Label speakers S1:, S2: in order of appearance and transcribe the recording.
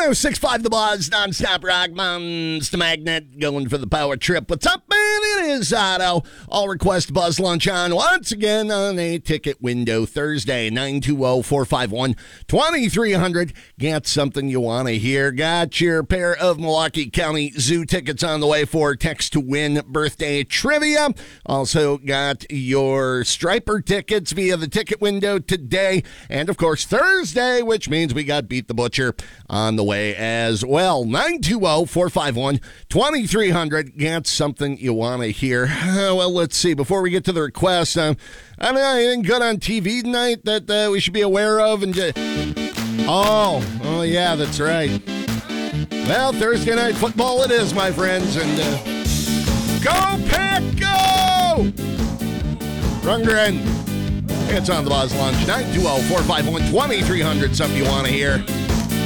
S1: 106.5 The Buzz, non-stop rock, Monster Magnet, going for the power trip. What's up, man? It is Otto. All request Buzz Lunch on once again on a ticket window Thursday, 920-451-2300. Got something you want to hear. Got your pair of Milwaukee County Zoo tickets on the way for text to win birthday trivia. Also got your Striper tickets via the ticket window today. And, of course, Thursday, which means we got Beat the Butcher on the way as well. 920-451-2300. Got something you want to hear. Well, let's see. Before we get to the request, I don't know, anything good on TV tonight that we should be aware of? And Oh, yeah, that's right. Well, Thursday night football it is, my friends. And go, Pack, go! Rundgren. It's on the Buzz Lunch. 920-451-2300. Something you want to hear.